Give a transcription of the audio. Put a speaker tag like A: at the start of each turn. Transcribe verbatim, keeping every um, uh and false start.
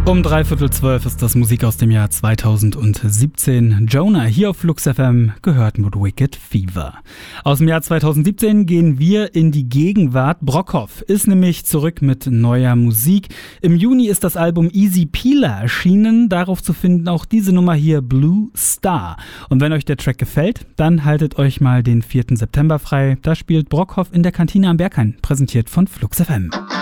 A: Um dreiviertel zwölf ist das Musik aus dem Jahr zweitausendsiebzehn. Jonah hier auf Flux F M, gehört mit Wicked Fever. Aus dem Jahr zweitausendsiebzehn gehen wir in die Gegenwart. Brockhoff ist nämlich zurück mit neuer Musik. Im Juni ist das Album Easy Peeler erschienen. Darauf zu finden auch diese Nummer hier, Blue Star. Und wenn euch der Track gefällt, dann haltet euch mal den vierten September frei. Da spielt Brockhoff in der Kantine am Berghain, präsentiert von Flux F M.